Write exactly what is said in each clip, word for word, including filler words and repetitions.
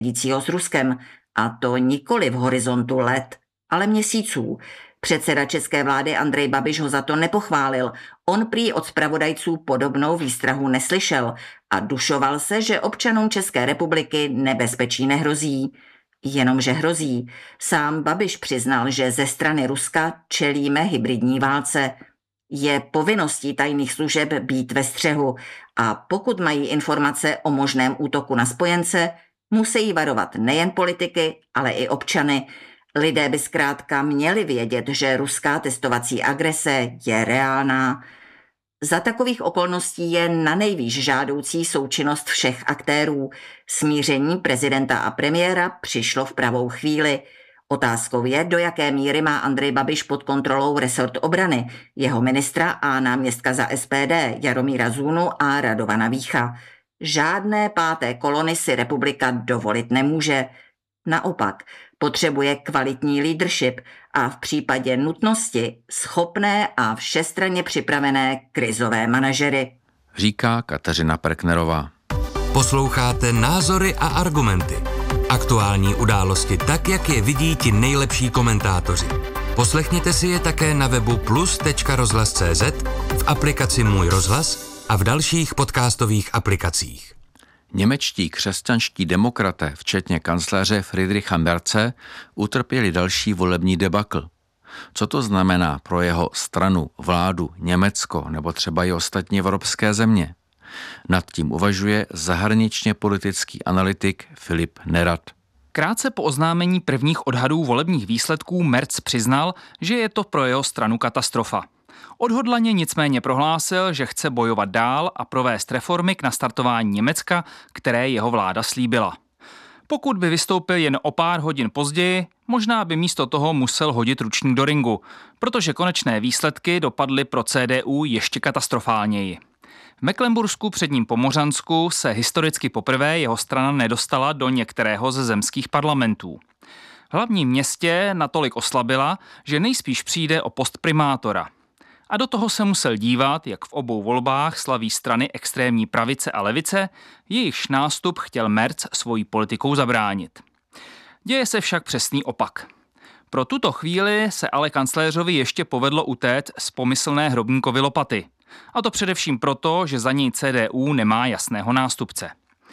dícího s Ruskem, a to nikoli v horizontu let, ale měsíců. Předseda české vlády Andrej Babiš ho za to nepochválil. On prý od zpravodajců podobnou výstrahu neslyšel a dušoval se, že občanům České republiky nebezpečí nehrozí. Jenomže hrozí. Sám Babiš přiznal, že ze strany Ruska čelíme hybridní válce. Je povinností tajných služeb být ve střehu a pokud mají informace o možném útoku na spojence, musí varovat nejen politiky, ale i občany. Lidé by zkrátka měli vědět, že ruská testovací agrese je reálná. Za takových okolností je nanejvýš žádoucí součinnost všech aktérů. Smíření prezidenta a premiéra přišlo v pravou chvíli. Otázkou je, do jaké míry má Andrej Babiš pod kontrolou resort obrany, jeho ministra a náměstka za S P D Jaromíra Zůnu a Radovana Vícha. Žádné páté kolony si republika dovolit nemůže. Naopak, potřebuje kvalitní leadership a v případě nutnosti schopné a všestranně připravené krizové manažery. Říká Kateřina Perknerová. Posloucháte Názory a argumenty. Aktuální události tak, jak je vidí ti nejlepší komentátoři. Poslechněte si je také na webu plus tečka rozhlas tečka cé zet, v aplikaci Můj rozhlas a v dalších podcastových aplikacích. Němečtí křesťanští demokraté, včetně kancléře Friedricha Merze, utrpěli další volební debakl. Co to znamená pro jeho stranu, vládu, Německo nebo třeba i ostatní evropské země? Nad tím uvažuje zahraničně politický analytik Filip Nerad. Krátce po oznámení prvních odhadů volebních výsledků Merz přiznal, že je to pro jeho stranu katastrofa. Odhodlaně nicméně prohlásil, že chce bojovat dál a provést reformy k nastartování Německa, které jeho vláda slíbila. Pokud by vystoupil jen o pár hodin později, možná by místo toho musel hodit ručník do ringu, protože konečné výsledky dopadly pro C D U ještě katastrofálněji. V Mecklenbursku předním Pomořansku se historicky poprvé jeho strana nedostala do některého ze zemských parlamentů. V hlavním městě natolik oslabila, že nejspíš přijde o post primátora. A do toho se musel dívat, jak v obou volbách slaví strany extrémní pravice a levice, jejichž nástup chtěl Merz svojí politikou zabránit. Děje se však přesný opak. Pro tuto chvíli se ale kancléřovi ještě povedlo utéct z pomyslné hrobníkovy lopaty. A to především proto, že za něj C D U nemá jasného nástupce.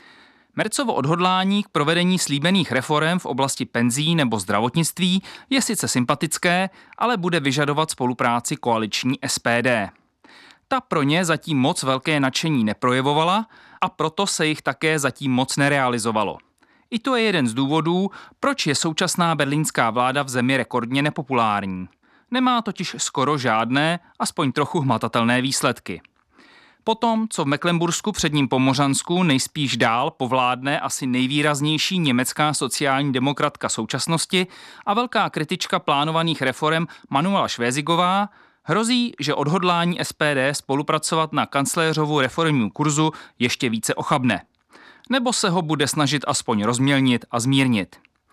Merzovo odhodlání k provedení slíbených reforem v oblasti penzí nebo zdravotnictví je sice sympatické, ale bude vyžadovat spolupráci koaliční S P D. Ta pro ně zatím moc velké nadšení neprojevovala a proto se jich také zatím moc nerealizovalo. I to je jeden z důvodů, proč je současná berlínská vláda v zemi rekordně nepopulární. Nemá totiž skoro žádné, aspoň trochu hmatatelné výsledky. Potom, co v Mecklenbursku předním Pomořansku nejspíš dál povládne asi nejvýraznější německá sociální demokratka současnosti a velká kritička plánovaných reforem Manuela Švézigová, hrozí, že odhodlání S P D spolupracovat na kancléřovu reformním kurzu ještě více ochabne. Nebo se ho bude snažit aspoň rozmělnit a zmírnit.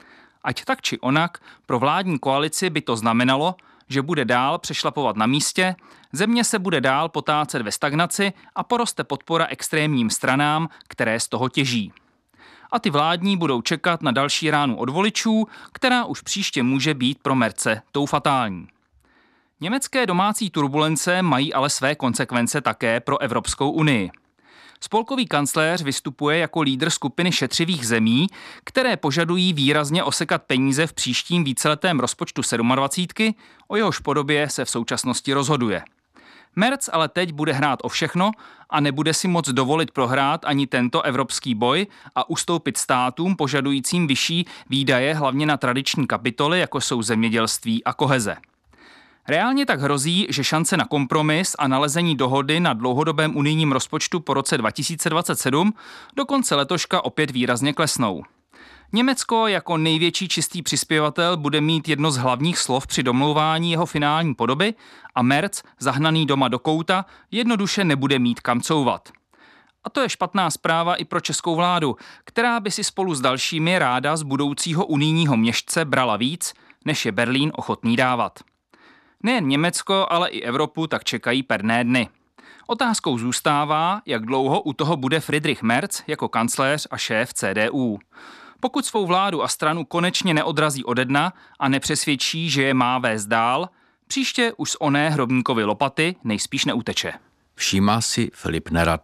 Ať tak či onak, pro vládní koalici by to znamenalo, že bude dál přešlapovat na místě, země se bude dál potácet ve stagnaci a poroste podpora extrémním stranám, které z toho těží. A ty vládní budou čekat na další ránu od voličů, která už příště může být pro Merze tou fatální. Německé domácí turbulence mají ale své konsekvence také pro Evropskou unii. Spolkový kancléř vystupuje jako lídr skupiny šetřivých zemí, které požadují výrazně osekat peníze v příštím víceletém rozpočtu sedmadvacítky, o jehož podobě se v současnosti rozhoduje. Merz ale teď bude hrát o všechno a nebude si moc dovolit prohrát ani tento evropský boj a ustoupit státům požadujícím vyšší výdaje hlavně na tradiční kapitoly, jako jsou zemědělství a koheze. Reálně tak hrozí, že šance na kompromis a nalezení dohody na dlouhodobém unijním rozpočtu po roce dva tisíce dvacet sedm do konce letoška opět výrazně klesnou. Německo jako největší čistý přispěvatel bude mít jedno z hlavních slov při domlouvání jeho finální podoby a Merz, zahnaný doma do kouta, jednoduše nebude mít kam couvat. A to je špatná zpráva i pro českou vládu, která by si spolu s dalšími ráda z budoucího unijního měšce brala víc, než je Berlín ochotný dávat. Nejen Německo, ale i Evropu tak čekají perné dny. Otázkou zůstává, jak dlouho u toho bude Friedrich Merz jako kancléř a šéf C D U. Pokud svou vládu a stranu konečně neodrazí ode dna a nepřesvědčí, že je má vést dál, příště už z oné hrobníkovy lopaty nejspíš neuteče. Všímá si Filip Nerad.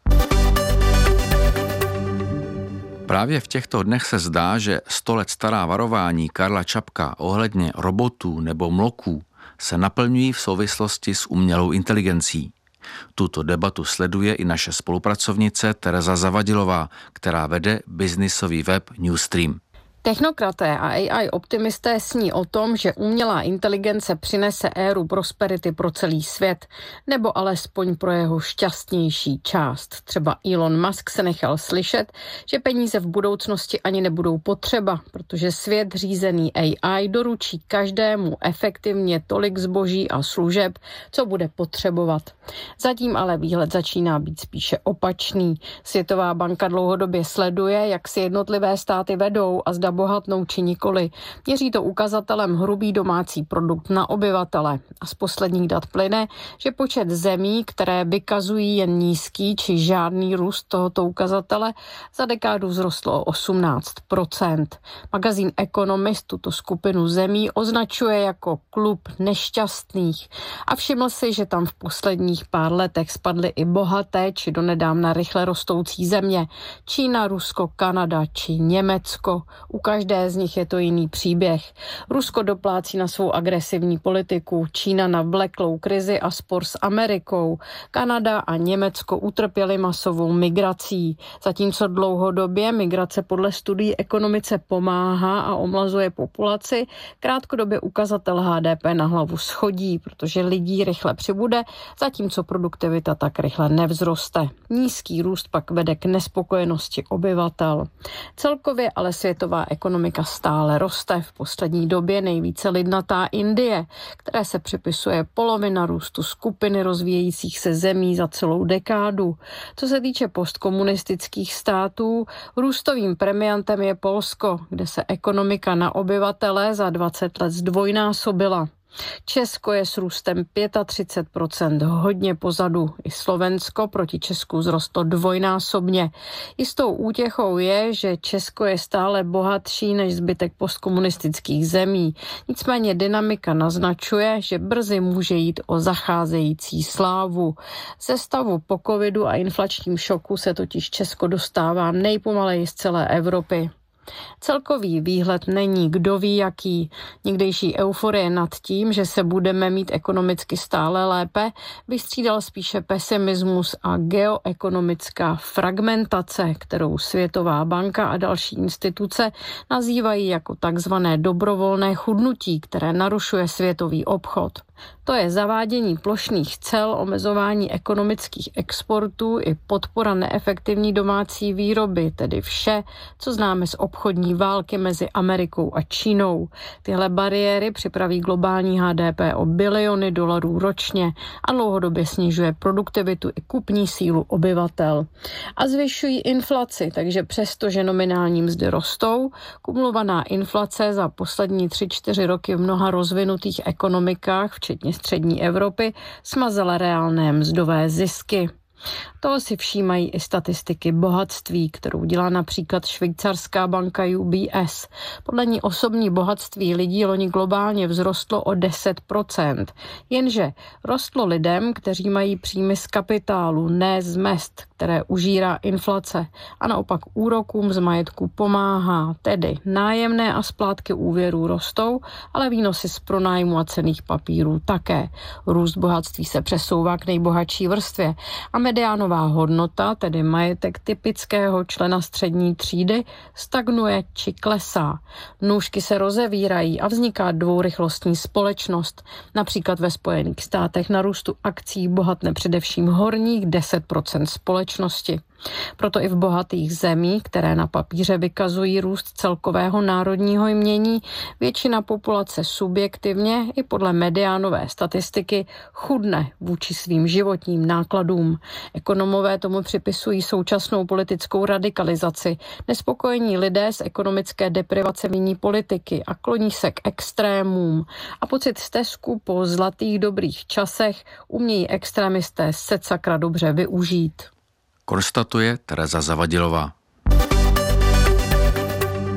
Právě v těchto dnech se zdá, že sto let stará varování Karla Čapka ohledně robotů nebo mloků se naplňují v souvislosti s umělou inteligencí. Tuto debatu sleduje i naše spolupracovnice Tereza Zavadilová, která vede biznisový web Newstream. Technokraté a A I optimisté sní o tom, že umělá inteligence přinese éru prosperity pro celý svět, nebo alespoň pro jeho šťastnější část. Třeba Elon Musk se nechal slyšet, že peníze v budoucnosti ani nebudou potřeba, protože svět řízený A I doručí každému efektivně tolik zboží a služeb, co bude potřebovat. Zatím ale výhled začíná být spíše opačný. Světová banka dlouhodobě sleduje, jak si jednotlivé státy vedou a zda bohatnou či nikoli. Měří to ukazatelem hrubý domácí produkt na obyvatele. A z posledních dat plyne, že počet zemí, které vykazují jen nízký či žádný růst tohoto ukazatele, za dekádu vzrostlo o osmnáct procent. Magazín Economist tuto skupinu zemí označuje jako klub nešťastných a všiml si, že tam v posledních pár letech spadly i bohaté či donedávna rychle rostoucí země. Čína, Rusko, Kanada či Německo. U každé z nich je to jiný příběh. Rusko doplácí na svou agresivní politiku, Čína na vleklou krizi a spor s Amerikou. Kanada a Německo utrpěly masovou migrací. Zatímco dlouhodobě migrace podle studií ekonomice pomáhá a omlazuje populaci, krátkodobě ukazatel H D P na hlavu schodí, protože lidí rychle přibude, zatímco produktivita tak rychle nevzroste. Nízký růst pak vede k nespokojenosti obyvatel. Celkově ale světová ekonomika stále roste. V poslední době nejvíce lidnatá Indie, které se připisuje polovina růstu skupiny rozvíjejících se zemí za celou dekádu. Co se týče postkomunistických států, růstovým premiantem je Polsko, kde se ekonomika na obyvatele za dvacet let zdvojnásobila. Česko je s růstem třicet pět procent hodně pozadu. I Slovensko proti Česku vzrostlo dvojnásobně. Jistou útěchou je, že Česko je stále bohatší než zbytek postkomunistických zemí. Nicméně dynamika naznačuje, že brzy může jít o zacházející slávu. Ze stavu po covidu a inflačním šoku se totiž Česko dostává nejpomaleji z celé Evropy. Celkový výhled není kdo ví jaký. Někdejší euforie nad tím, že se budeme mít ekonomicky stále lépe, vystřídal spíše pesimismus a geoekonomická fragmentace, kterou Světová banka a další instituce nazývají jako takzvané dobrovolné chudnutí, které narušuje světový obchod. To je zavádění plošných cel, omezování ekonomických exportů i podpora neefektivní domácí výroby, tedy vše, co známe z obchodní války mezi Amerikou a Čínou. Tyhle bariéry připraví globální H D P o biliony dolarů ročně a dlouhodobě snižuje produktivitu i kupní sílu obyvatel. A zvyšují inflaci, takže přesto, že nominální mzdy rostou, kumulovaná inflace za poslední tři čtyři roky v mnoha rozvinutých ekonomikách, včetně střední Evropy, smazala reálné mzdové zisky. Toho si všímají i statistiky bohatství, kterou dělá například švýcarská banka U B S. Podle ní osobní bohatství lidí loni globálně vzrostlo o deset procent. Jenže rostlo lidem, kteří mají příjmy z kapitálu, ne z mezd, které užírá inflace. A naopak úrokům z majetku pomáhá. Tedy nájemné a splátky úvěrů rostou, ale výnosy z pronájmu a cenných papírů také. Růst bohatství se přesouvá k nejbohatší vrstvě a mediánová hodnota, tedy majetek typického člena střední třídy, stagnuje či klesá. Nůžky se rozevírají a vzniká dvourychlostní společnost. Například ve Spojených státech na růstu akcí bohatne především horních deset procent společnosti. Proto i v bohatých zemích, které na papíře vykazují růst celkového národního jmění, většina populace subjektivně i podle mediánové statistiky chudne vůči svým životním nákladům. Ekonomové tomu připisují současnou politickou radikalizaci. Nespokojení lidé z ekonomické deprivace viní politiky a kloní se k extrémům. A pocit stesku po zlatých dobrých časech umějí extrémisté secakra dobře využít. Konstatuje Tereza Zavadilová.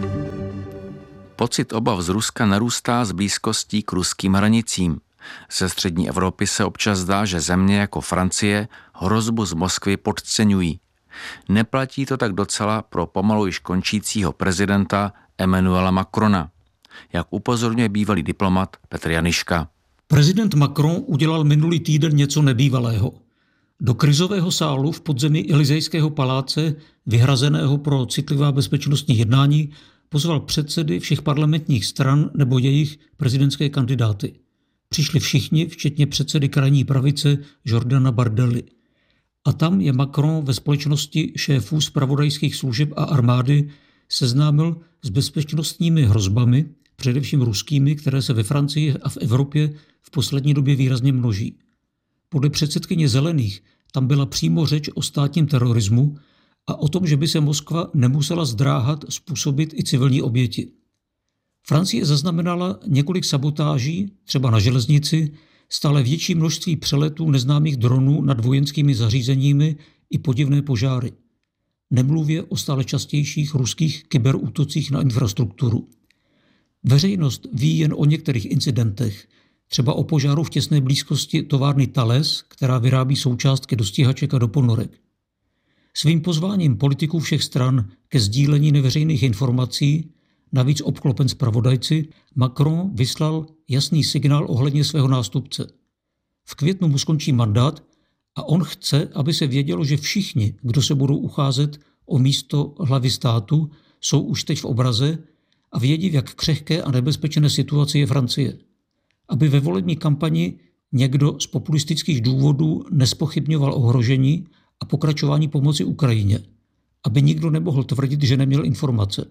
Pocit obav z Ruska narůstá s blízkostí k ruským hranicím. Ze střední Evropy se občas zdá, že země jako Francie hrozbu z Moskvy podceňují. Neplatí to tak docela pro pomalu již končícího prezidenta Emmanuela Macrona, jak upozorňuje bývalý diplomat Petr Janiška. Prezident Macron udělal minulý týden něco nebývalého. Do krizového sálu v podzemí Elysejského paláce, vyhrazeného pro citlivá bezpečnostní jednání, pozval předsedy všech parlamentních stran nebo jejich prezidentské kandidáty. Přišli všichni, včetně předsedy krajní pravice Jordana Bardely. A tam je Macron ve společnosti šéfů zpravodajských služeb a armády seznámil s bezpečnostními hrozbami, především ruskými, které se ve Francii a v Evropě v poslední době výrazně množí. Podle předsedkyně Zelených tam byla přímo řeč o státním terorismu a o tom, že by se Moskva nemusela zdráhat způsobit i civilní oběti. Francie zaznamenala několik sabotáží, třeba na železnici, stále větší množství přeletů neznámých dronů nad vojenskými zařízeními i podivné požáry. Nemluvě o stále častějších ruských kyberútocích na infrastrukturu. Veřejnost ví jen o některých incidentech, třeba o požáru v těsné blízkosti továrny Thales, která vyrábí součástky do stíhaček a do ponorek. Svým pozváním politiků všech stran ke sdílení neveřejných informací, navíc obklopen zpravodajci, Macron vyslal jasný signál ohledně svého nástupce. V květnu mu skončí mandát a on chce, aby se vědělo, že všichni, kdo se budou ucházet o místo hlavy státu, jsou už teď v obraze a vědí, v jak křehké a nebezpečné situaci je Francie. Aby ve volební kampani někdo z populistických důvodů nespochybňoval ohrožení a pokračování pomoci Ukrajině. Aby nikdo nemohl tvrdit, že neměl informace.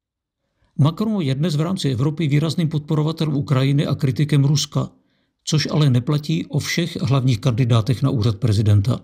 Macron je dnes v rámci Evropy výrazným podporovatelem Ukrajiny a kritikem Ruska, což ale neplatí o všech hlavních kandidátech na úřad prezidenta.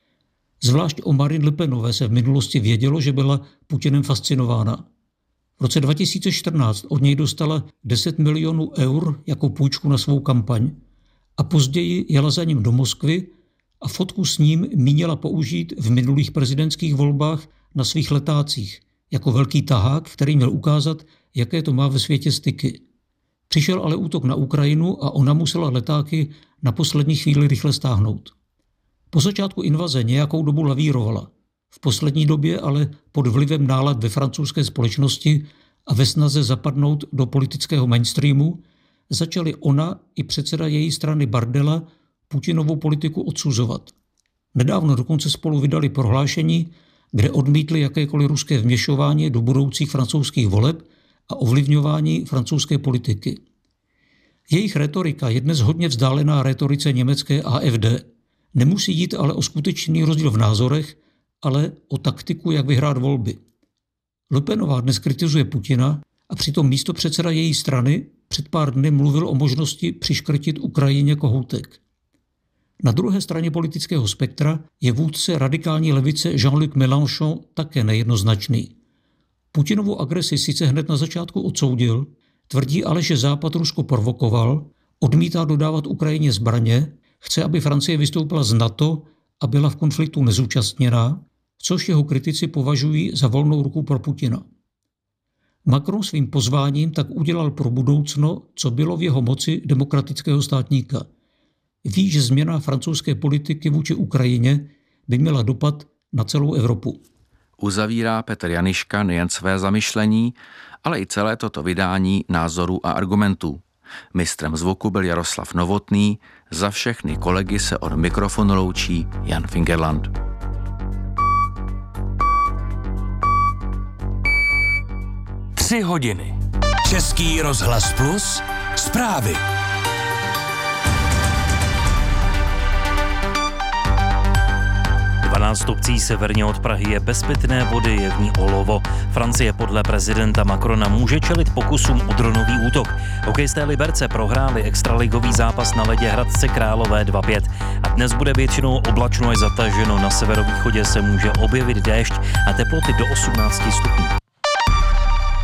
Zvlášť o Marine Le Penové se v minulosti vědělo, že byla Putinem fascinována. V roce dva tisíce čtrnáct od něj dostala deset milionů eur jako půjčku na svou kampaň a později jela za ním do Moskvy a fotku s ním mínila použít v minulých prezidentských volbách na svých letácích jako velký tahák, který měl ukázat, jaké to má ve světě styky. Přišel ale útok na Ukrajinu a ona musela letáky na poslední chvíli rychle stáhnout. Po začátku invaze nějakou dobu lavírovala. V poslední době ale pod vlivem nálad ve francouzské společnosti a ve snaze zapadnout do politického mainstreamu začali ona i předseda její strany Bardella Putinovou politiku odsuzovat. Nedávno dokonce spolu vydali prohlášení, kde odmítli jakékoliv ruské vměšování do budoucích francouzských voleb a ovlivňování francouzské politiky. Jejich retorika je dnes hodně vzdálená retorice německé A F D. Nemusí jít ale o skutečný rozdíl v názorech, ale o taktiku, jak vyhrát volby. Le Penová dnes kritizuje Putina a přitom místopředseda její strany před pár dny mluvil o možnosti přiškrtit Ukrajině kohoutek. Na druhé straně politického spektra je vůdce radikální levice Jean-Luc Mélenchon také nejednoznačný. Putinovu agresi sice hned na začátku odsoudil, tvrdí ale, že Západ Rusko provokoval, odmítá dodávat Ukrajině zbraně, chce, aby Francie vystoupila z NATO a byla v konfliktu nezúčastněná, což jeho kritici považují za volnou ruku pro Putina. Macron svým pozváním tak udělal pro budoucno, co bylo v jeho moci demokratického státníka. Ví, že změna francouzské politiky vůči Ukrajině by měla dopad na celou Evropu. Uzavírá Petr Janiška nejen své zamyšlení, ale i celé toto vydání názorů a argumentů. Mistrem zvuku byl Jaroslav Novotný, za všechny kolegy se od mikrofonu loučí Jan Fingerland. Tři hodiny. Český rozhlas Plus. Zprávy. dvanáct obcí severně od Prahy je bez pitné vody, je v ní olovo. Francie podle prezidenta Macrona může čelit pokusům o dronový útok. Hokejisté Liberce prohráli extraligový zápas na ledě Hradce Králové dva pět. A dnes bude většinou oblačno až zataženo, na severovýchodě se může objevit déšť a teploty do osmnáct stupňů.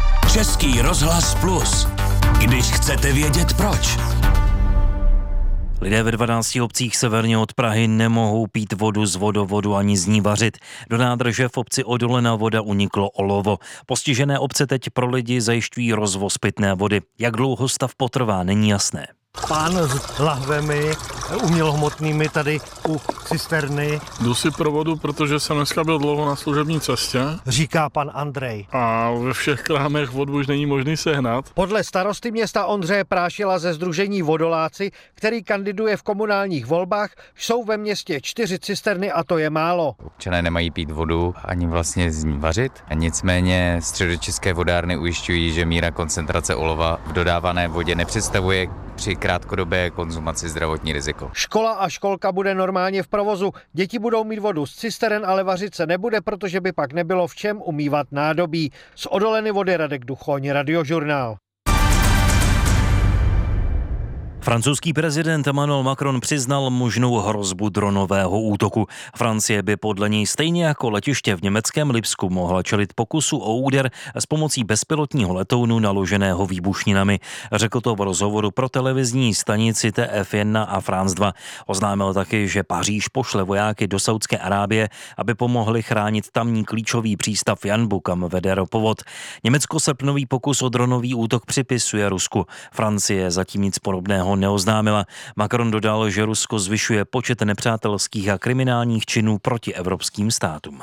Český rozhlas Plus. Když chcete vědět proč. Lidé ve dvanácti obcích severně od Prahy nemohou pít vodu z vodovodu ani z ní vařit. Do nádrže v obci Odolena voda uniklo olovo. Postižené obce teď pro lidi zajišťují rozvoz pitné vody. Jak dlouho stav potrvá, není jasné. Pán s lahvemi umělohmotnými tady u cisterny. Jdu si pro vodu, protože jsem dneska byl dlouho na služební cestě. Říká pan Andrej. A ve všech krámech vodu už není možný sehnat. Podle starosty města Ondřeje Prášila ze sdružení Vodoláci, který kandiduje v komunálních volbách, jsou ve městě čtyři cisterny a to je málo. Občané nemají pít vodu ani vlastně z ní vařit. A nicméně středočeské vodárny ujišťují, že míra koncentrace olova v dodávané vodě nepředstavuje při krátkodobé konzumaci zdravotní riziko. Škola a školka bude normálně v provozu. Děti budou mít vodu z cisteren, ale vařit se nebude, protože by pak nebylo v čem umývat nádobí. Z Odoleny vody Radek Duchoň, Radiožurnál. Francouzský prezident Emmanuel Macron přiznal možnou hrozbu dronového útoku. Francie by podle něj stejně jako letiště v německém Lipsku mohla čelit pokusu o úder s pomocí bezpilotního letounu naloženého výbušninami. Řekl to v rozhovoru pro televizní stanici T F jedna a France dva. Oznámil taky, že Paříž pošle vojáky do Saudské Arábie, aby pomohli chránit tamní klíčový přístav Janbu, kam vede ropovod. Německo srpnový pokus o dronový útok připisuje Rusku. Francie zatím nic podobného neoznámila. Macron dodal, že Rusko zvyšuje počet nepřátelských a kriminálních činů proti evropským státům.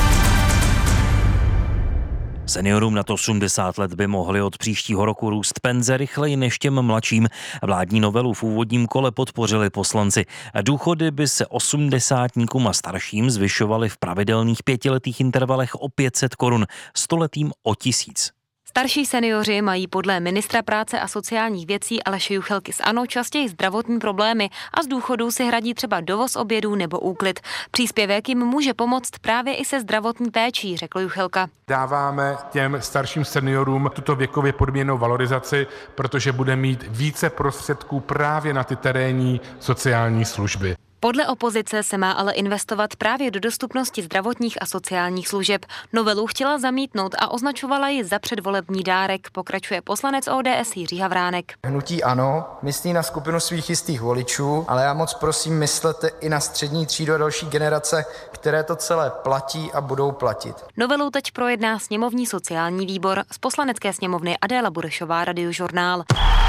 Seniorům nad osmdesát let by mohly od příštího roku růst penze rychleji než těm mladším. Vládní novelu v úvodním kole podpořili poslanci. Důchody by se osmdesátníkům a starším zvyšovaly v pravidelných pětiletých intervalech o pět set korun, stoletým o tisíc. Starší seniori mají podle ministra práce a sociálních věcí Aleše Juchelky z ANO častěji zdravotní problémy a z důchodů si hradí třeba dovoz obědů nebo úklid. Příspěvek jim může pomoct právě i se zdravotní péčí, řekl Juchelka. Dáváme těm starším seniorům tuto věkově podmíněnou valorizaci, protože bude mít více prostředků právě na ty terénní sociální služby. Podle opozice se má ale investovat právě do dostupnosti zdravotních a sociálních služeb. Novelu chtěla zamítnout a označovala ji za předvolební dárek, pokračuje poslanec O D S Jiří Havránek. Hnutí ANO myslí na skupinu svých jistých voličů, ale já moc prosím, myslete i na střední třídu a další generace, které to celé platí a budou platit. Novelu teď projedná sněmovní sociální výbor. Z poslanecké sněmovny Adéla Burešová, Radiožurnál.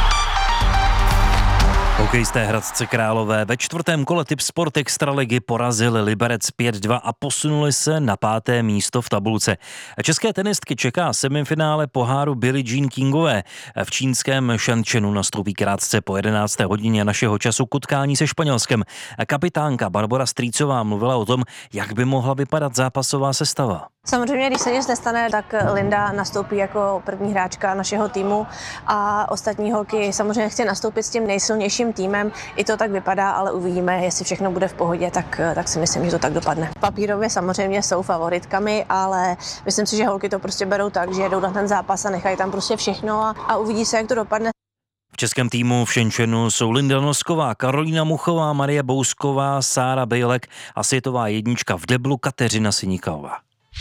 Hokejisté Hradce Králové ve čtvrtém kole Tip Sport Extraligy porazili Liberec pět dva a posunuli se na páté místo v tabulce. České tenistky čeká semifinále poháru Billie Jean Kingové. V čínském Shenzhenu nastoupí krátce po jedenácté hodině našeho času k utkání se Španělskem. Kapitánka Barbora Strýcová mluvila o tom, jak by mohla vypadat zápasová sestava. Samozřejmě, když se nic nestane, tak Linda nastoupí jako první hráčka našeho týmu a ostatní holky samozřejmě chtějí nastoupit s tím nejsilnějším týmem. I to tak vypadá, ale uvidíme, jestli všechno bude v pohodě, tak, tak si myslím, že to tak dopadne. Papírově samozřejmě jsou favoritkami, ale myslím si, že holky to prostě berou tak, že jedou na ten zápas a nechají tam prostě všechno a, a uvidí se, jak to dopadne. V českém týmu v Shenzhenu jsou Linda Nosková, Karolína Muchová, Marie Bousková, Sára Bejlek a světová jednička v deblu Kateřina Siniková.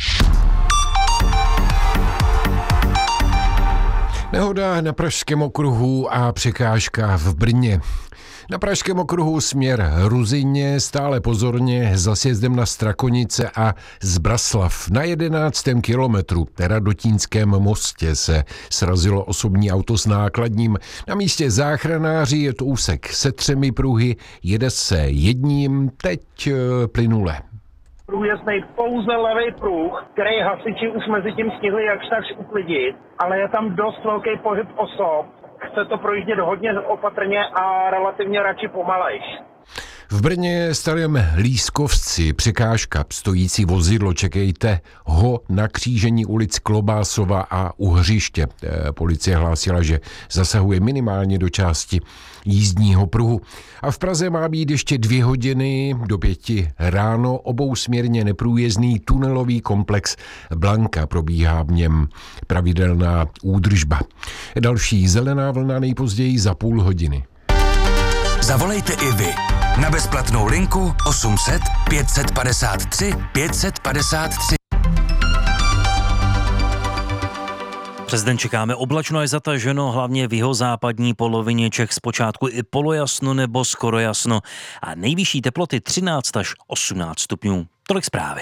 Nehoda na Pražském okruhu a překážka v Brně. Na Pražském okruhu směr Ruzyně stále pozorně za sjezdem na Strakonice a Zbraslav. Na jedenáctém kilometru Radotínském mostě se srazilo osobní auto s nákladním. Na místě záchranáři je to úsek se třemi pruhy, jede se jedním, teď plynule. Průjezdnej pouze levý pruh, který hasiči už mezi tím stihli jakž takž uklidit, ale je tam dost velký pohyb osob. Chce to projíždět hodně opatrně a relativně radši pomalejš. V Brně starém Lískovci překážka, stojící vozidlo, čekejte ho na křížení ulic Klobásova a Uhřiště. Policie hlásila, že zasahuje minimálně do části jízdního pruhu. A v Praze má být ještě dvě hodiny do pěti ráno obousměrně neprůjezdný tunelový komplex Blanka. Probíhá v něm pravidelná údržba. Další zelená vlna nejpozději za půl hodiny. Zavolejte i vy na bezplatnou linku osm set pět set padesát tři pět set padesát tři. Přes den čekáme oblačno až zataženo, hlavně v jihozápadní polovině Čech zpočátku i polojasno nebo skoro jasno a nejvyšší teploty třináct až osmnáct stupňů. Tolik zprávy.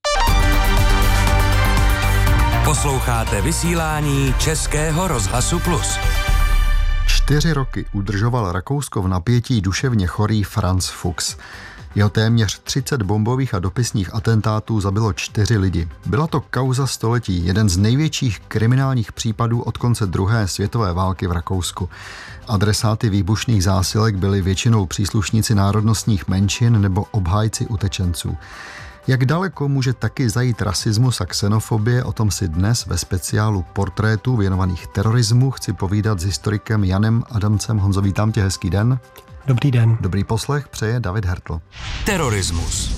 Posloucháte vysílání Českého rozhlasu Plus. Čtyři roky udržoval Rakousko v napětí duševně chorý Franz Fuchs. Jeho téměř třicet bombových a dopisních atentátů zabilo čtyři lidi. Byla to kauza století, jeden z největších kriminálních případů od konce druhé světové války v Rakousku. Adresáty výbušných zásilek byli většinou příslušníci národnostních menšin nebo obhájci utečenců. Jak daleko může taky zajít rasismus a xenofobie, o tom si dnes ve speciálu portrétů věnovaných terorismu chci povídat s historikem Janem Adamcem. Honzo, vítám tě, hezký den. Dobrý den. Dobrý poslech přeje David Hertl. Terorismus.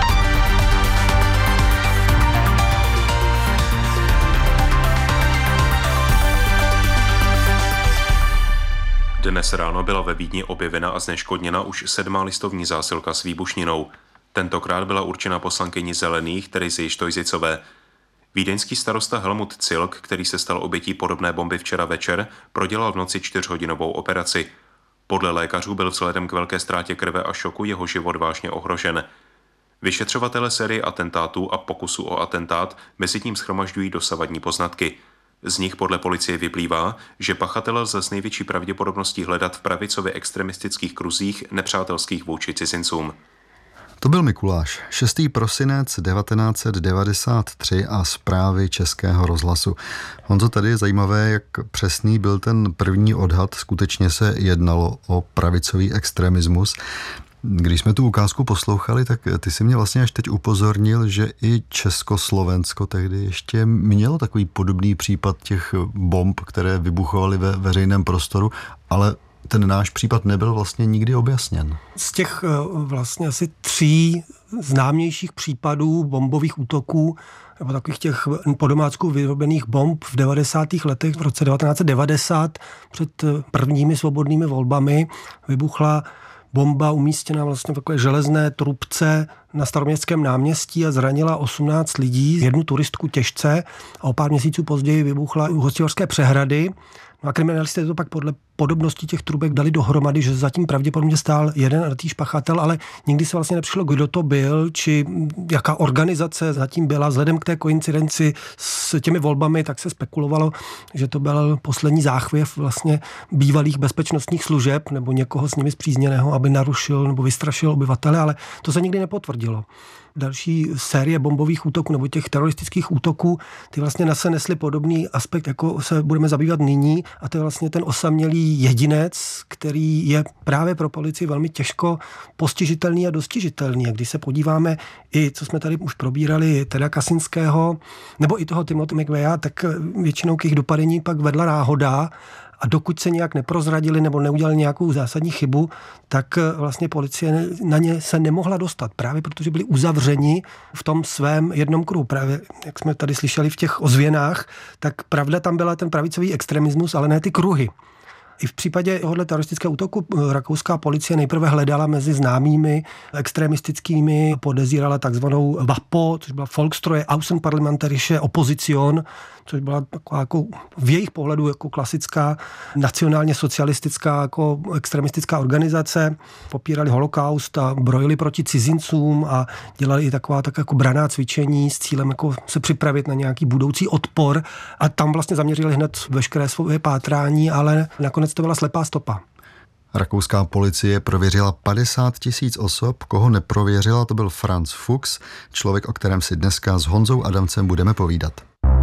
Dnes ráno byla ve Vídni objevena a zneškodněna už sedmá listovní zásilka s výbušninou. Tentokrát byla určena poslankyni Zelených Terezy Štojzicové. Vídeňský starosta Helmut Cilk, který se stal obětí podobné bomby včera večer, prodělal v noci čtyřhodinovou operaci. Podle lékařů byl vzhledem k velké ztrátě krve a šoku jeho život vážně ohrožen. Vyšetřovatele série atentátů a pokusu o atentát mezitím shromažďují dosavadní poznatky. Z nich podle policie vyplývá, že pachatele lze s největší pravděpodobností hledat v pravicově extremistických kruzích nepřátelských vůči cizincům. To byl Mikuláš, šestý prosinec devatenáct set devadesát tři a zprávy Českého rozhlasu. Honzo, tady je zajímavé, jak přesný byl ten první odhad. Skutečně se jednalo o pravicový extremismus. Když jsme tu ukázku poslouchali, tak ty si mě vlastně až teď upozornil, že i Československo tehdy ještě mělo takový podobný případ těch bomb, které vybuchovaly ve veřejném prostoru, ale ten náš případ nebyl vlastně nikdy objasněn. Z těch vlastně asi tří známějších případů bombových útoků nebo takových těch po domácku vyrobených bomb v devadesátých letech, v roce devatenáct set devadesát před prvními svobodnými volbami vybuchla bomba umístěná vlastně v takové železné trubce na Staroměstském náměstí a zranila osmnáct lidí, jednu turistku těžce a o pár měsíců později vybuchla u Hostivařské přehrady. No a kriminalisté to pak podle podobnosti těch trubek dali dohromady, že zatím pravděpodobně stál jeden a týž pachatel, ale nikdy se vlastně nepřišlo, kdo to byl, či jaká organizace zatím byla. Vzhledem k té koincidenci s těmi volbami, tak se spekulovalo, že to byl poslední záchvěv vlastně bývalých bezpečnostních služeb nebo někoho s nimi spřízněného, aby narušil nebo vystrašil obyvatele, ale to se nikdy nepotvrdilo. Další série bombových útoků nebo těch teroristických útoků, ty vlastně na se nesly podobný aspekt, jako se budeme zabývat nyní, a to je vlastně ten osamělý jedinec, který je právě pro policii velmi těžko postižitelný a dostižitelný. A když se podíváme i, co jsme tady už probírali, Teda Kasinského, nebo i toho Timothy McVeigha, tak většinou k jejich dopadení pak vedla náhoda. A dokud se nějak neprozradili nebo neudělali nějakou zásadní chybu, tak vlastně policie na ně se nemohla dostat. Právě protože byli uzavřeni v tom svém jednom kruhu. Právě, jak jsme tady slyšeli v těch ozvěnách, tak pravda tam byla ten pravicový extremismus, ale ne ty kruhy. I v případě tohoto teroristického útoku rakouská policie nejprve hledala mezi známými extremistickými, podezírala takzvanou V A P O, což byla Volkstreue Außenparlamentarische Opposition, což byla taková jako v jejich pohledu jako klasická nacionálně socialistická jako extremistická organizace. Popírali holokaust a brojili proti cizincům a dělali i taková tak jako branná cvičení s cílem jako se připravit na nějaký budoucí odpor a tam vlastně zaměřili hned veškeré svoje pátrání, ale nakonec to byla slepá stopa. Rakouská policie prověřila padesát tisíc osob, koho neprověřila, to byl Franz Fuchs, člověk, o kterém si dneska s Honzou Adamcem budeme povídat.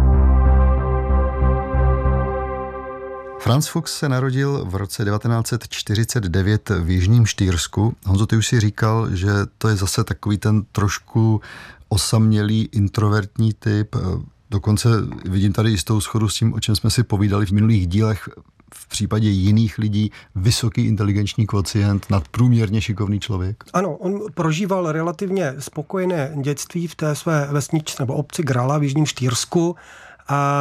Franz Fuchs se narodil v roce devatenáct set čtyřicet devět v Jižním Štýrsku. Honzo, ty už si říkal, že to je zase takový ten trošku osamělý, introvertní typ. Dokonce vidím tady jistou shodu s tím, o čem jsme si povídali v minulých dílech. V případě jiných lidí vysoký inteligenční kvocient, nadprůměrně šikovný člověk? Ano, on prožíval relativně spokojené dětství v té své vesničce nebo obci Grala v Jižním Štýrsku a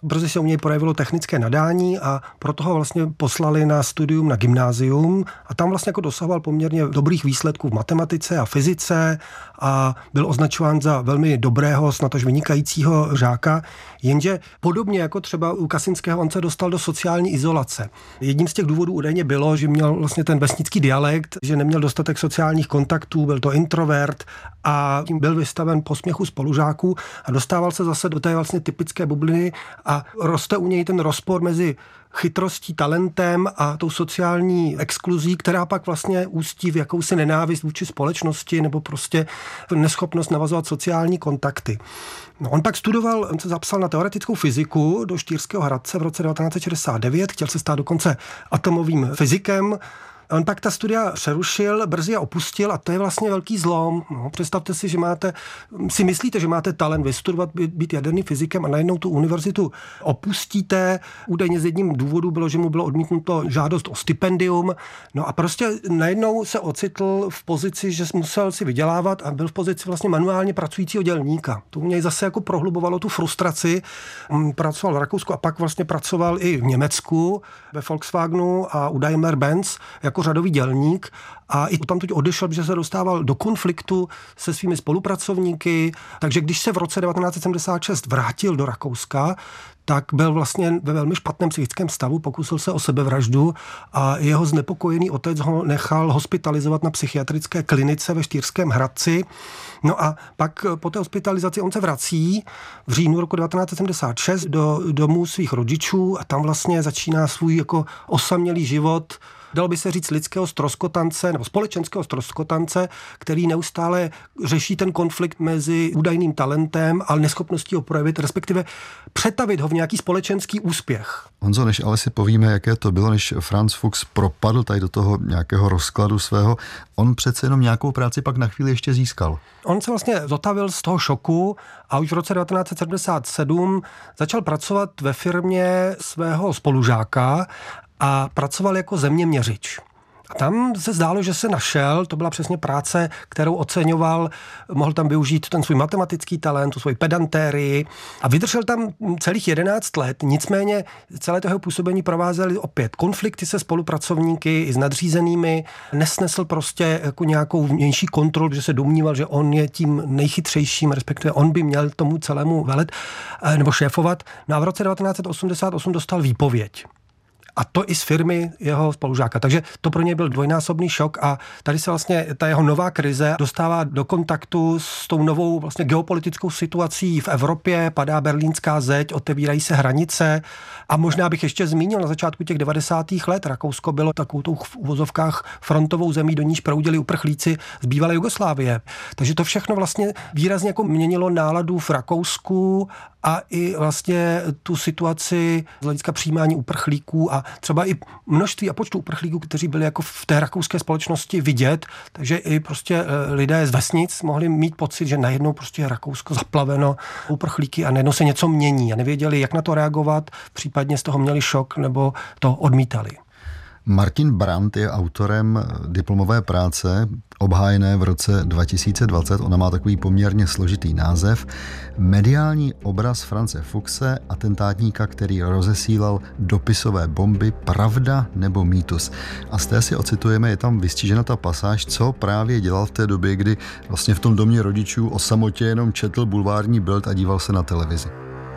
Brzy se u něj projevilo technické nadání a proto ho vlastně poslali na studium na gymnázium a tam vlastně jako dosahoval poměrně dobrých výsledků v matematice a fyzice a byl označován za velmi dobrého, snad až vynikajícího žáka, jenže podobně jako třeba u Kasinského on se dostal do sociální izolace. Jedním z těch důvodů údajně bylo, že měl vlastně ten vesnický dialekt, že neměl dostatek sociálních kontaktů, byl to introvert a tím byl vystaven posměchu spolužáků a dostával se zase do té vlastně typické bubliny a roste u něj ten rozpor mezi chytrostí, talentem a tou sociální exkluzí, která pak vlastně ústí v jakousi nenávist vůči společnosti nebo prostě neschopnost navazovat sociální kontakty. No, on pak studoval, on se zapsal na teoretickou fyziku do Štýrského Hradce v roce devatenáct set šedesát devět, chtěl se stát dokonce atomovým fyzikem. On pak ta studia přerušil, brzy je opustil a to je vlastně velký zlom. No, představte si, že máte, si myslíte, že máte talent vystudovat, být jaderným fyzikem a najednou tu univerzitu opustíte. Údajně z jedním důvodu bylo, že mu bylo odmítnuto žádost o stipendium. No a prostě najednou se ocitl v pozici, že musel si vydělávat a byl v pozici vlastně manuálně pracujícího dělníka. To u něj zase jako prohlubovalo tu frustraci. Pracoval v Rakousku a pak vlastně pracoval i v Německu ve Volkswagenu a u Daimler-Benz jako řadový dělník a i tam teď odešel, že se dostával do konfliktu se svými spolupracovníky, takže když se v roce devatenáct set sedmdesát šest vrátil do Rakouska, tak byl vlastně ve velmi špatném psychickém stavu, pokusil se o sebevraždu a jeho znepokojený otec ho nechal hospitalizovat na psychiatrické klinice ve Štýrském Hradci. No a pak po té hospitalizaci on se vrací v říjnu roku devatenáct set sedmdesát šest do domů svých rodičů a tam vlastně začíná svůj jako osamělý život, dalo by se říct lidského ztroskotance nebo společenského ztroskotance, který neustále řeší ten konflikt mezi údajným talentem a neschopností ho projevit, respektive přetavit ho v nějaký společenský úspěch. Honzo, než ale si povíme, jaké to bylo, než Franz Fuchs propadl tady do toho nějakého rozkladu svého, on přece jenom nějakou práci pak na chvíli ještě získal. On se vlastně zotavil z toho šoku a už v roce devatenáct set sedmdesát sedm začal pracovat ve firmě svého spolužáka a pracoval jako zeměměřič. A tam se zdálo, že se našel, to byla přesně práce, kterou oceňoval, mohl tam využít ten svůj matematický talent, tu svoji pedantérii a vydržel tam celých jedenáct let, nicméně celé toho působení provázely opět konflikty se spolupracovníky i s nadřízenými, nesnesl prostě jako nějakou vnější kontrolu, že se domníval, že on je tím nejchytřejším, respektive on by měl tomu celému velet nebo šéfovat. No a v roce devatenáct set osmdesát osm dostal výpověď. A to i z firmy jeho spolužáka. Takže to pro něj byl dvojnásobný šok a tady se vlastně ta jeho nová krize dostává do kontaktu s tou novou vlastně geopolitickou situací v Evropě, padá berlínská zeď, otevírají se hranice a možná bych ještě zmínil na začátku těch devadesátých let Rakousko bylo takovou tou v uvozovkách frontovou zemí, do níž proudili uprchlíci z bývalé Jugoslávie. Takže to všechno vlastně výrazně jako měnilo náladu v Rakousku a i vlastně tu situaci z hlediska přijímání uprchlíků a třeba i množství a počtu uprchlíků, kteří byli jako v té rakouské společnosti vidět, takže i prostě lidé z vesnic mohli mít pocit, že najednou prostě je Rakousko zaplaveno uprchlíky a najednou se něco mění a nevěděli, jak na to reagovat, případně z toho měli šok nebo to odmítali. Martin Brandt je autorem diplomové práce obhájené v roce dva tisíce dvacet. Ona má takový poměrně složitý název. Mediální obraz Franze Fuchse, atentátníka, který rozesílal dopisové bomby, pravda nebo mýtus. A z té si ocitujeme, je tam vystižena ta pasáž, co právě dělal v té době, kdy vlastně v tom domě rodičů o samotě jenom četl bulvární Bild a díval se na televizi.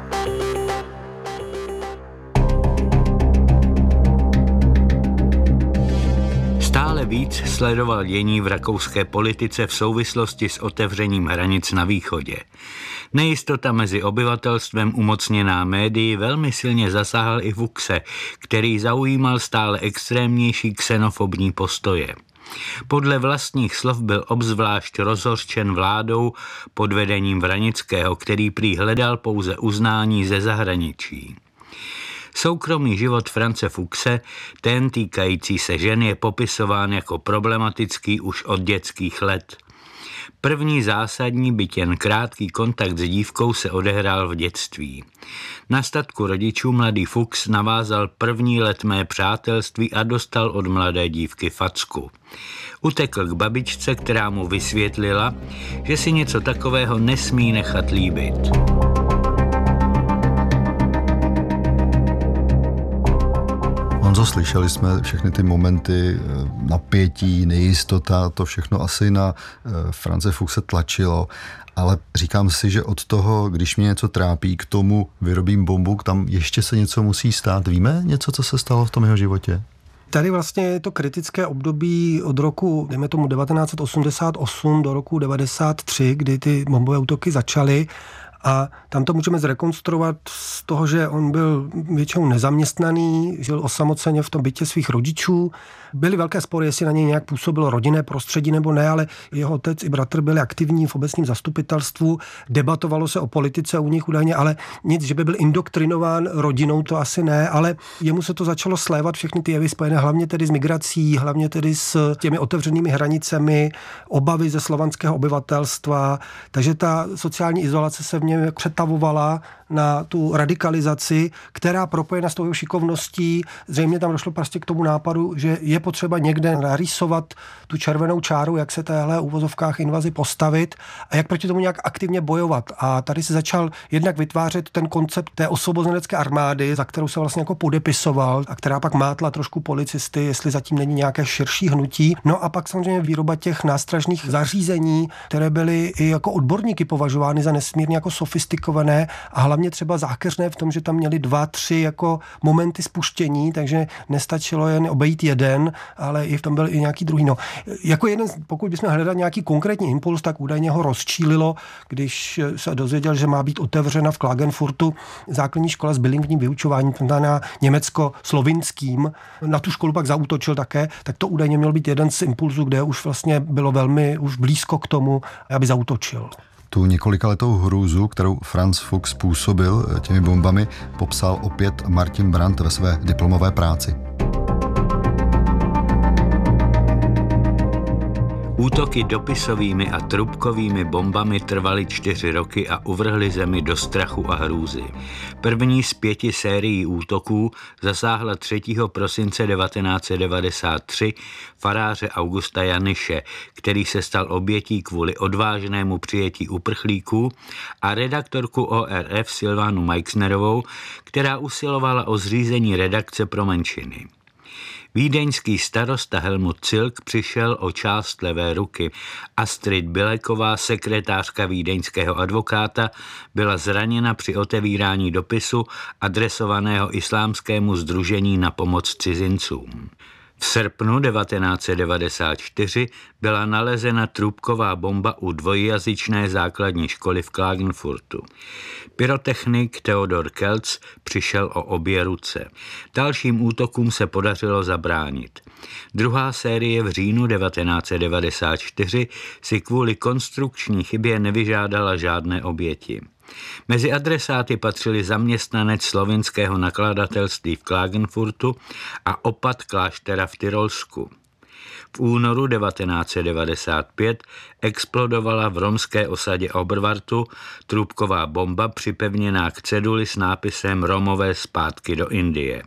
Stále víc sledoval dění v rakouské politice v souvislosti s otevřením hranic na východě. Nejistota mezi obyvatelstvem umocněná médií velmi silně zasáhl i Fuchse, který zaujímal stále extrémnější xenofobní postoje. Podle vlastních slov byl obzvlášť rozhořčen vládou pod vedením Vranického, který prý hledal pouze uznání ze zahraničí. Soukromý život Franze Fuchse, ten týkající se žen, je popisován jako problematický už od dětských let. První zásadní, byť jen krátký kontakt s dívkou se odehrál v dětství. Na statku rodičů mladý Fuchs navázal první letmé přátelství a dostal od mladé dívky facku. Utekl k babičce, která mu vysvětlila, že si něco takového nesmí nechat líbit. Honzo, slyšeli jsme všechny ty momenty napětí, nejistota, to všechno asi na France Fuchse tlačilo, ale říkám si, že od toho, když mě něco trápí, k tomu vyrobím bombu, tam ještě se něco musí stát. Víme něco, co se stalo v tom jeho životě? Tady vlastně je to kritické období od roku, dejme tomu devatenáct set osmdesát osm do roku devadesát tři, kdy ty bombové útoky začaly. A tam to můžeme zrekonstruovat z toho, že on byl většinou nezaměstnaný, žil osamoceně v tom bytě svých rodičů. Byly velké spory, jestli na něj nějak působilo rodinné prostředí nebo ne, ale jeho otec i bratr byli aktivní v obecním zastupitelstvu. Debatovalo se o politice u nich údajně, ale nic, že by byl indoktrinován rodinou, to asi ne, ale jemu se to začalo slévat všechny ty jevy spojené hlavně tedy s migrací, hlavně tedy s těmi otevřenými hranicemi, obavy ze slovanského obyvatelstva, takže ta sociální izolace se v něm přetavovala na tu radikalizaci, která propojena s tou šikovností, zřejmě tam došlo prostě k tomu nápadu, že je potřeba někde narýsovat tu červenou čáru, jak se téhle uvozovkách invazi postavit a jak proti tomu nějak aktivně bojovat. A tady se začal jednak vytvářet ten koncept té osvobozenecké armády, za kterou se vlastně jako podepisoval a která pak mátla trošku policisty, jestli zatím není nějaké širší hnutí. No a pak samozřejmě výroba těch nástražných zařízení, které byly i jako odborníky považovány za nesmírně jako sofistikované a hlavně třeba zákeřné v tom, že tam měli dva, tři jako momenty spuštění, takže nestačilo jen obejít jeden, ale i v tom byl i nějaký druhý. No, jako jeden, pokud bychom hledali nějaký konkrétní impuls, tak údajně ho rozčílilo, když se dozvěděl, že má být otevřena v Klagenfurtu základní škola s bilingvním vyučováním, na německo-slovinským. Na tu školu pak zaútočil také, tak to údajně měl být jeden z impulzů, kde už vlastně bylo velmi už blízko k tomu, aby zaútočil. Tu několikaletou hrůzu, kterou Franz Fuchs způsobil těmi bombami, popsal opět Martin Brandt ve své diplomové práci. Útoky dopisovými a trubkovými bombami trvaly čtyři roky a uvrhly zemi do strachu a hrůzy. První z pěti sérií útoků zasáhla třetího prosince devatenáct set devadesát tři faráře Augusta Janiše, který se stal obětí kvůli odvážnému přijetí uprchlíků, a redaktorku O R F Silvánu Meixnerovou, která usilovala o zřízení redakce pro menšiny. Vídeňský starosta Helmut Zilk přišel o část levé ruky. Astrid Bileková, sekretářka vídeňského advokáta, byla zraněna při otevírání dopisu adresovaného islámskému sdružení na pomoc cizincům. V srpnu devatenáct set devadesát čtyři byla nalezena trubková bomba u dvojjazyčné základní školy v Klagenfurtu. Pyrotechnik Theodor Kelz přišel o obě ruce. Dalším útokům se podařilo zabránit. Druhá série v říjnu devatenáct set devadesát čtyři si kvůli konstrukční chybě nevyžádala žádné oběti. Mezi adresáty patřili zaměstnanec slovinského nakladatelství v Klagenfurtu a opat kláštera v Tyrolsku. V únoru devatenáct set devadesát pět explodovala v romské osadě Oberwartu trubková bomba připevněná k ceduli s nápisem Romové zpátky do Indie.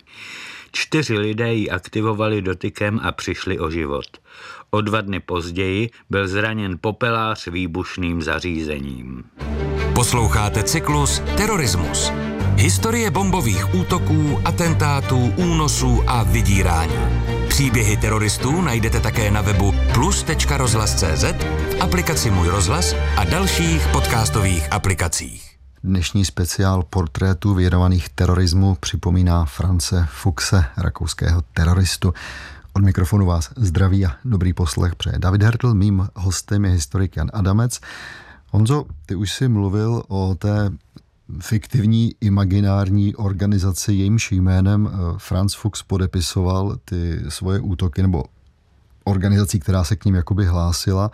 Čtyři lidé ji aktivovali dotykem a přišli o život. O dva dny později byl zraněn popelář výbušným zařízením. Posloucháte cyklus Terorismus. Historie bombových útoků, atentátů, únosů a vydírání. Příběhy teroristů najdete také na webu plus tečka rozhlas tečka cé zet, v aplikaci Můj rozhlas a dalších podcastových aplikacích. Dnešní speciál portrétů věnovaných terorismu připomíná France Fuchse, rakouského teroristu. Od mikrofonu vás zdraví a dobrý poslech přeje David Hertl, mým hostem je historik Jan Adamec. Honzo, ty už jsi mluvil o té fiktivní imaginární organizaci, jejímž jménem Franz Fuchs podepisoval ty svoje útoky, nebo organizací, která se k ním jakoby hlásila.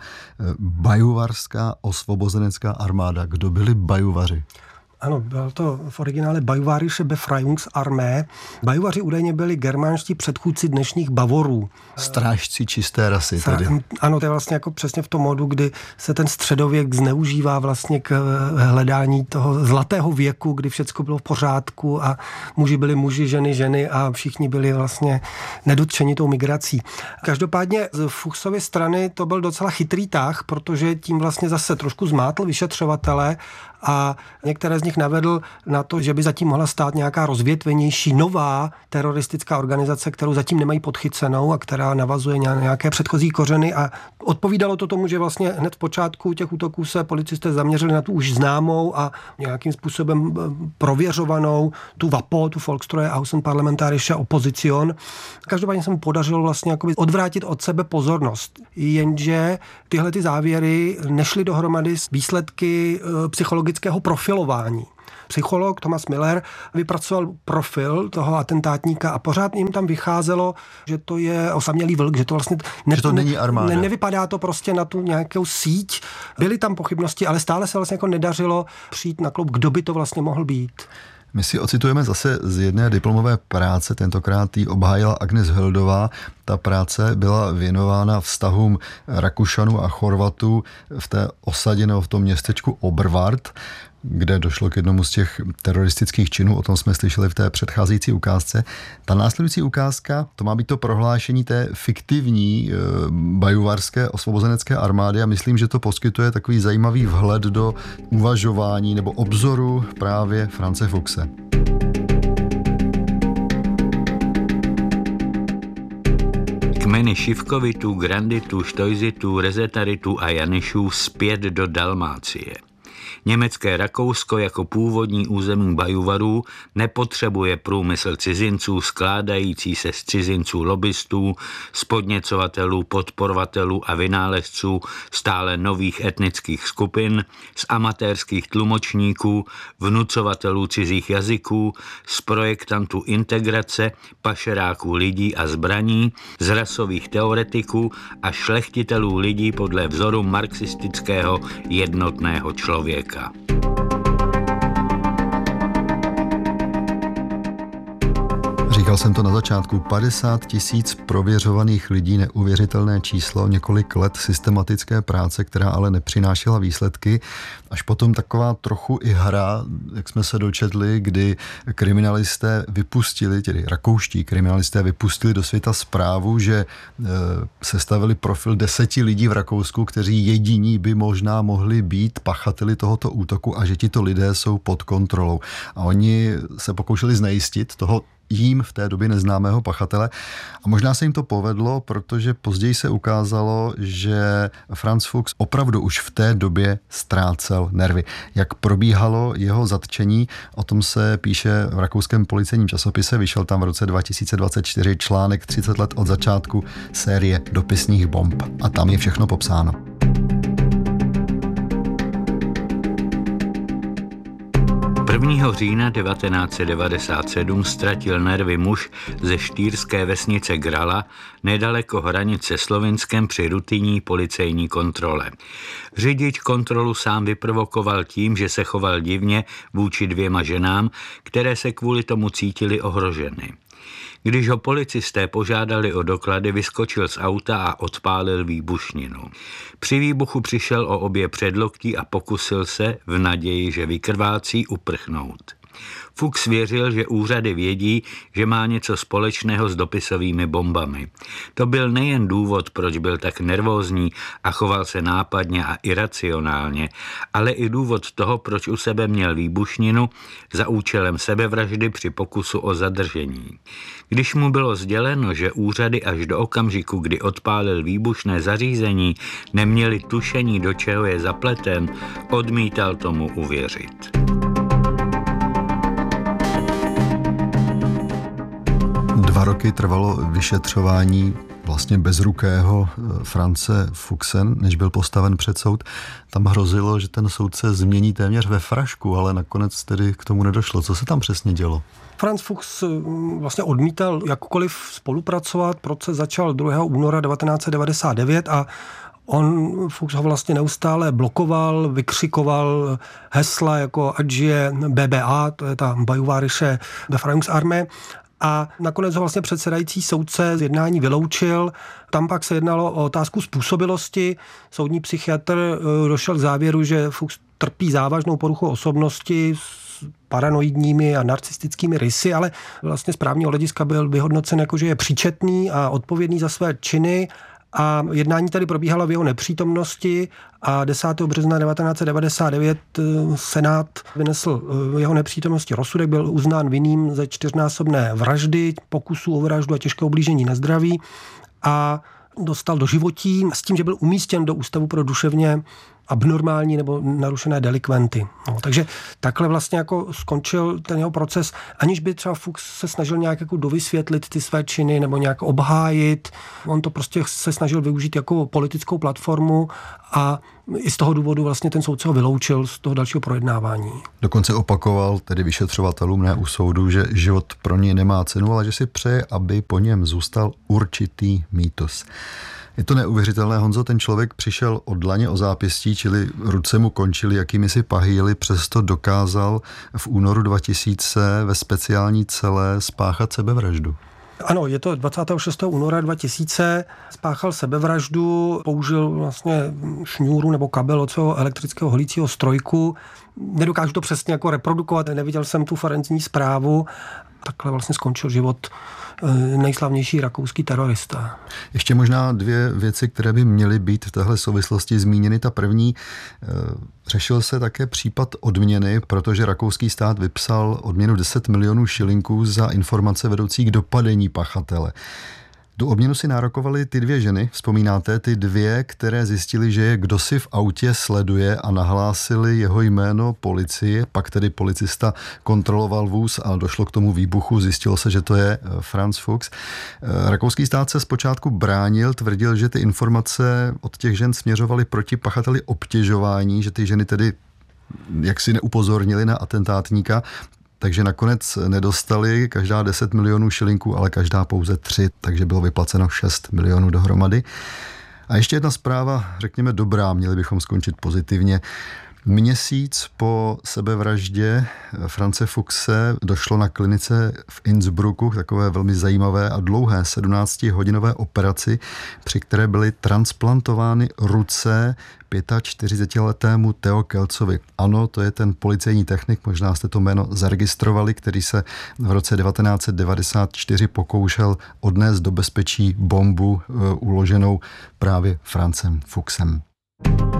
Bajuvarská osvobozenecká armáda. Kdo byli bajuvaři? Ano, bylo to v originále Bajuwarische Befreiungsarmee. Bajuvaři údajně byli germánští předchůdci dnešních Bavorů. Strážci čisté rasy tedy. Ano, to je vlastně jako přesně v tom modu, kdy se ten středověk zneužívá vlastně k hledání toho zlatého věku, kdy všecko bylo v pořádku a muži byli muži, ženy ženy a všichni byli vlastně nedotčeni tou migrací. Každopádně z Fuchsovy strany to byl docela chytrý tah, protože tím vlastně zase trošku zmátl vyšetřovatele a některé z nich navedl na to, že by zatím mohla stát nějaká rozvětvenější nová teroristická organizace, kterou zatím nemají podchycenou a která navazuje na nějaké předchozí kořeny, a odpovídalo to tomu, že vlastně hned v počátku těch útoků se policisté zaměřili na tu už známou a nějakým způsobem prověřovanou tu V A P O, tu Volkstreue Außenparlamentarische Opposition. Každopádně se mu podařilo vlastně jakoby odvrátit od sebe pozornost. Jenže tyhle ty závěry nešly dohromady s výsledky psychologického profilování. Psycholog Thomas Miller vypracoval profil toho atentátníka a pořád jim tam vycházelo, že to je osamělý vlk, že to vlastně ne, že to není armáda. Ne, nevypadá to prostě na tu nějakou síť. Byly tam pochybnosti, ale stále se vlastně jako nedařilo přijít na kloub, kdo by to vlastně mohl být. My si ocitujeme zase z jedné diplomové práce, tentokrát ji obhájila Agnes Hildová. Ta práce byla věnována vztahům Rakušanů a Chorvatů v té osadě nebo v tom městečku Oberwart, kde došlo k jednomu z těch teroristických činů, o tom jsme slyšeli v té předcházející ukázce. Ta následující ukázka, to má být to prohlášení té fiktivní e, bajuvarské osvobozenecké armády a myslím, že to poskytuje takový zajímavý vhled do uvažování nebo obzoru právě France Fuchse. Kmeny Šivkovitů, Granditů, Štojzitů, Rezetaritů a Janišů zpět do Dalmácie. Německé Rakousko jako původní území Bajuvarů nepotřebuje průmysl cizinců skládající se z cizinců lobbystů, spodněcovatelů, podporovatelů a vynálezců stále nových etnických skupin, z amatérských tlumočníků, vnucovatelů cizích jazyků, z projektantů integrace, pašeráků lidí a zbraní, z rasových teoretiků a šlechtitelů lidí podle vzoru marxistického jednotného člověka. Říkal jsem to na začátku, padesát tisíc prověřovaných lidí, neuvěřitelné číslo, několik let systematické práce, která ale nepřinášela výsledky. Až potom taková trochu i hra, jak jsme se dočetli, kdy kriminalisté vypustili, tedy rakouští kriminalisté vypustili do světa zprávu, že e, sestavili profil deseti lidí v Rakousku, kteří jediní by možná mohli být pachateli tohoto útoku a že tito lidé jsou pod kontrolou. A oni se pokoušeli znejistit toho jím v té době neznámého pachatele. A možná se jim to povedlo, protože později se ukázalo, že Franz Fuchs opravdu už v té době ztrácel nervy. Jak probíhalo jeho zatčení, o tom se píše v rakouském policejním časopise, vyšel tam v roce dva tisíce dvacet čtyři článek třicet let od začátku série dopisních bomb. A tam je všechno popsáno. prvního října devatenáct set devadesát sedm ztratil nervy muž ze štýrské vesnice Grala nedaleko hranice Slovinskem při rutinní policejní kontrole. Řidič kontrolu sám vyprovokoval tím, že se choval divně vůči dvěma ženám, které se kvůli tomu cítily ohroženy. Když ho policisté požádali o doklady, vyskočil z auta a odpálil výbušninu. Při výbuchu přišel o obě předloktí a pokusil se, v naději, že vykrvácí, uprchnout. Fuchs věřil, že úřady vědí, že má něco společného s dopisovými bombami. To byl nejen důvod, proč byl tak nervózní a choval se nápadně a iracionálně, ale i důvod toho, proč u sebe měl výbušninu za účelem sebevraždy při pokusu o zadržení. Když mu bylo sděleno, že úřady až do okamžiku, kdy odpálil výbušné zařízení, neměli tušení, do čeho je zapleten, odmítal tomu uvěřit. Dva roky trvalo vyšetřování vlastně bezrukého France Fuchse, než byl postaven před soud. Tam hrozilo, že ten soudce změní téměř ve frašku, ale nakonec tedy k tomu nedošlo. Co se tam přesně dělo? Franz Fuchs vlastně odmítal jakkoliv spolupracovat. Proces začal druhého února devatenáct set devadesát devět a on, Fuchs ho vlastně neustále blokoval, vykřikoval hesla jako ať žije B B A, to je ta Bajuwarische Befreiungsarmee, a nakonec ho vlastně předsedající soudce z jednání vyloučil. Tam pak se jednalo o otázku způsobilosti. Soudní psychiatr došel k závěru, že Fuchs trpí závažnou poruchou osobnosti s paranoidními a narcistickými rysy, ale vlastně z právního hlediska byl vyhodnocen jako, že je příčetný a odpovědný za své činy a jednání tady probíhalo v jeho nepřítomnosti a desátého března devatenáct set devadesát devět Senát vynesl jeho nepřítomnosti rozsudek, byl uznán vinným ze čtyřnásobné vraždy, pokusu o vraždu a těžkého ublížení na zdraví a dostal do životí s tím, že byl umístěn do Ústavu pro duševně abnormální nebo narušené delikventy. No, takže takhle vlastně jako skončil ten jeho proces, aniž by třeba Fuchs se snažil nějak jako dovysvětlit ty své činy nebo nějak obhájit. On to prostě se snažil využít jako politickou platformu a i z toho důvodu vlastně ten soudce ho vyloučil z toho dalšího projednávání. Dokonce opakoval tedy vyšetřovatelům, ne u soudu, že život pro něj nemá cenu, ale že si přeje, aby po něm zůstal určitý mýtus. Je to neuvěřitelné, Honzo, ten člověk přišel o dlaně, o zápěstí, čili ruce mu končily jakými si pahýly, přesto dokázal v únoru dva tisíce ve speciální cele spáchat sebevraždu. Ano, je to dvacátého šestého února dva tisíce, spáchal sebevraždu, použil vlastně šňůru nebo kabel od svého elektrického holícího strojku. Nedokážu to přesně jako reprodukovat, neviděl jsem tu forenzní zprávu. Takhle vlastně skončil život nejslavnější rakouský terorista. Ještě možná dvě věci, které by měly být v téhle souvislosti zmíněny. Ta první, řešil se také případ odměny, protože rakouský stát vypsal odměnu deset milionů šilinků za informace vedoucí k dopadení pachatele. Do odměnu si nárokovaly ty dvě ženy, vzpomínáte, ty dvě, které zjistili, že je kdosi v autě sleduje a nahlásili jeho jméno policii, pak tedy policista kontroloval vůz a došlo k tomu výbuchu, zjistilo se, že to je Franz Fuchs. Rakouský stát se zpočátku bránil, tvrdil, že ty informace od těch žen směřovaly proti pachateli obtěžování, že ty ženy tedy jaksi neupozornili na atentátníka, takže nakonec nedostali každá deset milionů šilinků, ale každá pouze tři, takže bylo vyplaceno šest milionů dohromady. A ještě jedna zpráva, řekněme dobrá, měli bychom skončit pozitivně. Měsíc po sebevraždě France Fuchse došlo na klinice v Innsbrucku k takové velmi zajímavé a dlouhé sedmnáctihodinové operaci, při které byly transplantovány ruce čtyřicetiletému Theo Kelcovi. Ano, to je ten policejní technik, možná jste to jméno zaregistrovali, který se v roce devatenáct set devadesát čtyři pokoušel odnést do bezpečí bombu uloženou právě Francem Fuchsem.